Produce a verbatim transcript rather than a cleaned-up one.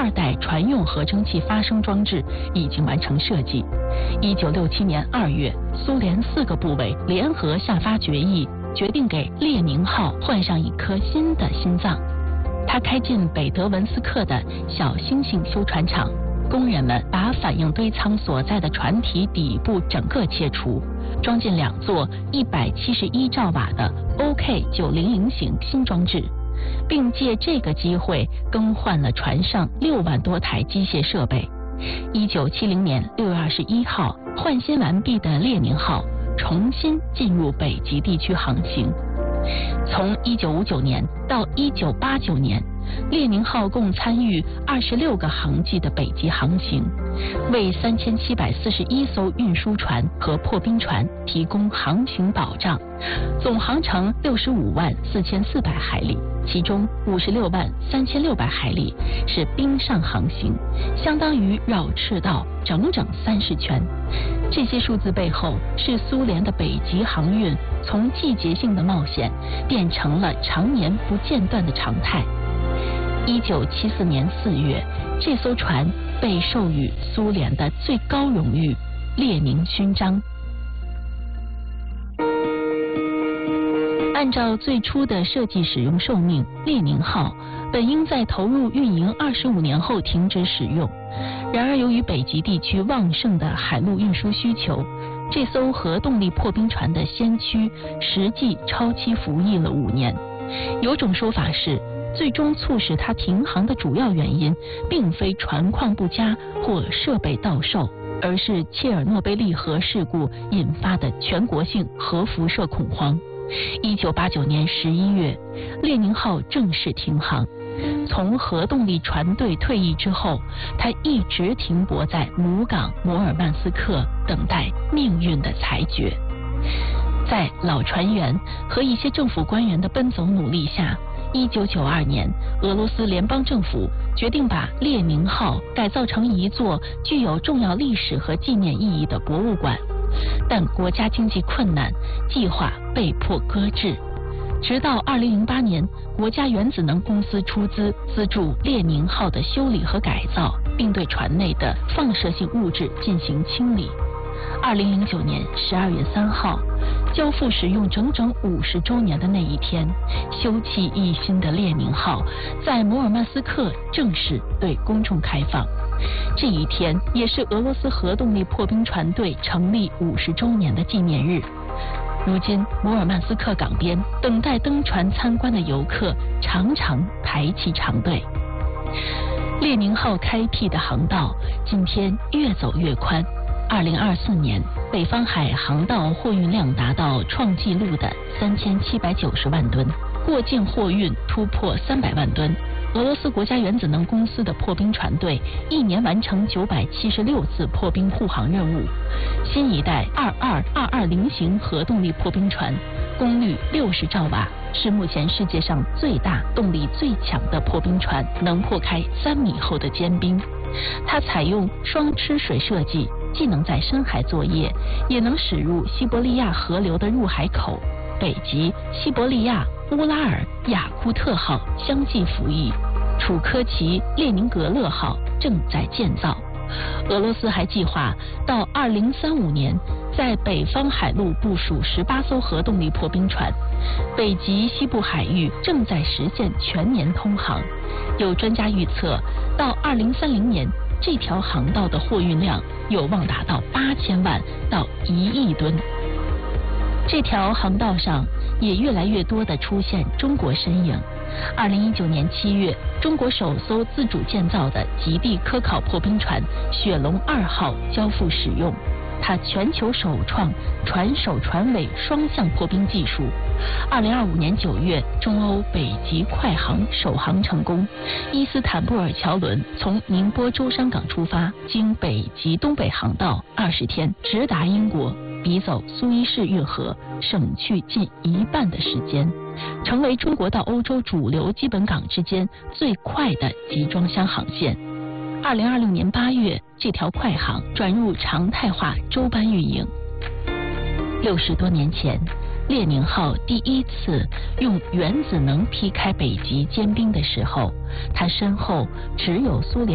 二代船用合成器发生装置已经完成设计。一九六七年二月，苏联四个部委联合下发决议，决定给列宁号换上一颗新的心脏。他开进北德文斯克的小星星修船厂，工人们把反应堆舱所在的船体底部整个切除，装进两座一百七十一兆瓦的 O K 九零零型新装置，并借这个机会更换了船上六万多台机械设备。一九七零年六月二十一号，换新完毕的列宁号重新进入北极地区航行。从一九五九年到一九八九年，列宁号共参与二十六个航季的北极航行，为三千七百四十一艘运输船和破冰船提供航行保障，总航程六十五万四千四百海里，其中五十六万三千六百海里是冰上航行，相当于绕赤道整整三十圈。这些数字背后是苏联的北极航运从季节性的冒险变成了常年不间断的常态。一九七四年四月，这艘船被授予苏联的最高荣誉列宁勋章。按照最初的设计使用寿命，列宁号本应在投入运营二十五年后停止使用。然而，由于北极地区旺盛的海陆运输需求，这艘核动力破冰船的先驱实际超期服役了五年。有种说法是，最终促使它停航的主要原因，并非船况不佳或设备到售，而是切尔诺贝利核事故引发的全国性核辐射恐慌。一九八九年十一月，列宁号正式停航。从核动力船队退役之后，他一直停泊在母港摩尔曼斯克，等待命运的裁决。在老船员和一些政府官员的奔走努力下，一九九二年，俄罗斯联邦政府决定把列宁号改造成一座具有重要历史和纪念意义的博物馆，但国家经济困难，计划被迫搁置。直到二零零八年，国家原子能公司出资资助列宁号的修理和改造，并对船内的放射性物质进行清理。二零零九年十二月三号，交付使用整整五十周年的那一天，休憩一新的列宁号在摩尔曼斯克正式对公众开放。这一天也是俄罗斯核动力破冰船队成立五十周年的纪念日。如今，摩尔曼斯克港边等待登船参观的游客常常排起长队。列宁号开辟的航道今天越走越宽。二零二四年，北方海航道货运量达到创纪录的三千七百九十万吨，过境货运突破三百万吨。俄罗斯国家原子能公司的破冰船队一年完成九百七十六次破冰护航任务。新一代二二二二零型核动力破冰船，功率六十兆瓦，是目前世界上最大、动力最强的破冰船，能破开三米厚的坚冰。它采用双吃水设计，既能在深海作业，也能驶入西伯利亚河流的入海口。北极、西伯利亚、乌拉尔、雅库特号相继服役，楚科奇列宁格勒号正在建造。俄罗斯还计划到二零三五年在北方海陆部署十八艘核动力破冰船，北极西部海域正在实现全年通航。有专家预测，到二零三零年，这条航道的货运量有望达到八千万到一亿吨。这条航道上也越来越多地出现中国身影。二零一九年七月，中国首艘自主建造的极地科考破冰船雪龙二号交付使用，它全球首创船首船尾双向破冰技术。二零二五年九月，中欧北极快航首航成功，伊斯坦布尔桥轮从宁波舟山港出发，经北极东北航道二十天直达英国，比走苏伊士运河，省去近一半的时间，成为中国到欧洲主流基本港之间最快的集装箱航线。二零二六年八月，这条快航转入常态化周班运营。六十多年前，列宁号第一次用原子能劈开北极坚冰的时候，它身后只有苏联